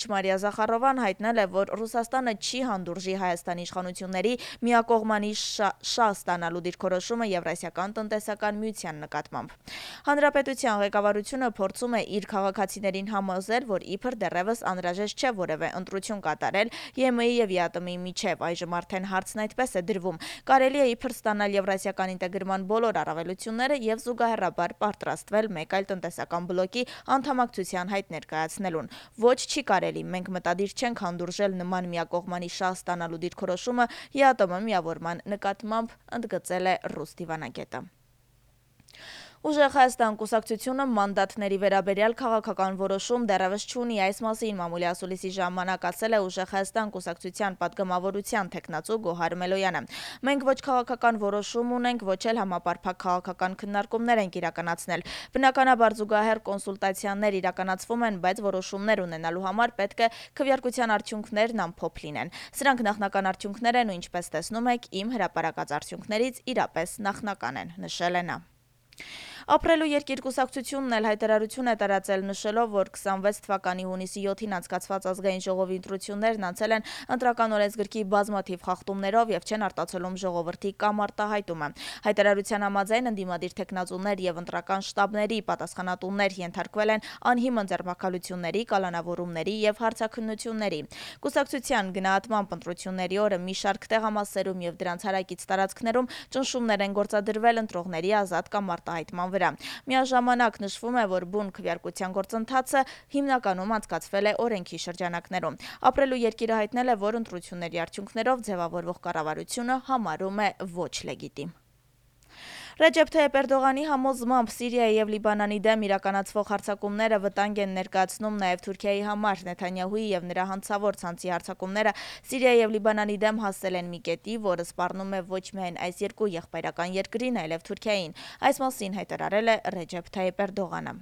Մարիա Զախարովան հայտնել է, որ Ռուսաստանը չի հանդուրժի Հայաստանի իշխանությունների միակողմանի շահ ստանալու դիրքորոշումը Եվրասիական տնտեսական միության նկատմամբ։ Հանրապետության ղեկավարությունը փորձում է իր քաղաքացիներին համոզել, որ իբր դեռևս անհրաժեշտ չէ որևէ ընտրություն կատարել ԵՄ-ի եւ ԵԱՏՄ-ի միջև, այժմ արդեն հարցն այդպես է դրվում։ Կարելի է իբր ստանալ Եվրասիական ինտեգրման բոլոր առավելությունները եւ զուգահեռաբար պատրաստվել մեկ այլ տնտեսական բլոկի անդամակցության հայտ ներկայացնելուն։ Ոչ, չի կարելի, մենք մտադիր չենք հանդուրժել նման միակողմանի շահ ստանալու դիրքորոշումը ԵԱՏՄ միավորման նկատմամբ, ընդգծել է ռուս դիվանագետը։ Ուժեղ Հայաստան կուսակցությունը մանդատների վերաբերյալ քաղաքական որոշում դեռևս չունի, այս մասին մամուլի ասուլիսի ժամանակ ասել է Ուժեղ Հայաստան կուսակցության պատգամավորության թեկնածու Գոհար Մելոյանը։ Մենք ոչ քաղաքական որոշում ունենք, ոչ էլ համապարփակ քաղաքական քննարկումներ ենք իրականացնել։ Բնականաբար զուգահեռ կոնսուլտացիաներ իրականացվում են, բայց որոշումներ ունենալու համար պետք է քվեարկության արդյունքներն ամփոփ լինեն։ Սրանք նախնական արդյունքներ են ու ինչպես տեսնում եք, իմ հրապարակած արդյունքներից իրապես նախնական են, նշել է նա։ Ապրելու երկիր կուսակցությունն էլ հայտարարություն է տարածել, նշելով, որ 26 թվականի հունիսի 7-ին անցկացված ազգային ժողովի ընտրություններն անցել են ընտրական օրենսգրքի բազմաթիվ խախտումներով եւ չեն արտացոլում ժողովրդի կամ արտահայտումը։ Հայտարարության համաձայն ընդդիմադիր տեխնազուներ եւ ընտրական շտաբների պատասխանատուներ ենթարկվել են անհիմն ձերբակալությունների, կալանավորումների եւ հարցաքննությունների։ Կուսակցության գնահատմամբ ընտրությունների օրը մի շարք տեղամասերում եւ դրանց հարակից տարածքներում ճնշումներ են գործադրվել ընտրողների ազատ կամ արտահայտման վրա։ Միաժամանակ նշվում է, որ բուն քվեարկության գործընթացը հիմնականում անցկացվել է օրենքի շրջանակներում։ Ապրելու երկիրը հայտնել է, որ ընտրությունների արդյունքներով ձևավորվող կառավարությունը համարում է ոչ լեգիտիմ։ Ռեջեփ Թայիփ Էրդողանի համոզմամբ Սիրիայի եւ Լիբանանի դեմ իրականացվող հարձակումները վտանգ են ներկայացնում նաեւ Թուրքիայի համար։ Նեթանյահուի եւ նրա հանցավոր ցանցի հարձակումները Սիրիայի եւ Լիբանանի դեմ հասել են մի կետի, որը սպառնում է ոչ միայն այս երկու եղբայրական երկրին, այլև Թուրքիային։ Այս մասին հայտարարել է Ռեջեփ Թայիփ Էրդողանը։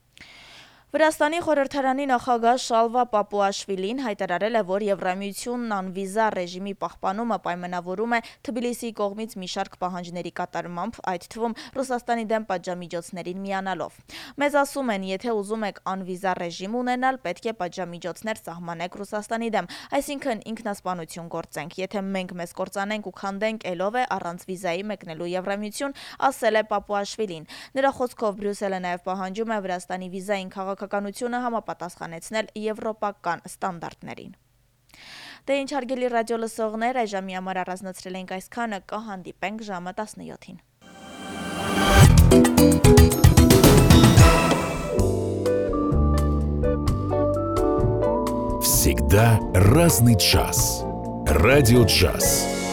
Վրաստանի խորհրդարանի նախագահ Շալվա Պապուաշվիլին հայտարարել է, որ Եվրամիությունն անվիզա ռեժիմի պահպանումը պայմանավորում է Թբիլիսիի կողմից մի շարք պահանջների կատարմամբ, այդ թվում Ռուսաստանի դեմ պատժամիջոցներին միանալով։ Մեզ ասում են, եթե ուզում եք անվիզա ռեժիմ ունենալ, պետք է պատժամիջոցներ սահմանեք Ռուսաստանի դեմ, այսինքն ինքնասպանություն գործենք։ Եթե մենք մեզ կործանենք ու քանդենք, ելով է առանց վիզայի մեկնելու Եվրամիություն, ասել է Պապուաշվիլին։ Նրա խոսքով Բրյուսելը նաև պահանջում է Վրաստանի վիզային քաղաքականությունը համապատասխանեցնել եվրոպական ստանդարտներին։ Դե ինչ հարգելի ռադիո լսողներ, այժմի համար առանձնացրել ենք այսքանը, կհանդիպենք ժամը 17-ին։ Всегда разный час. Радио Джаз.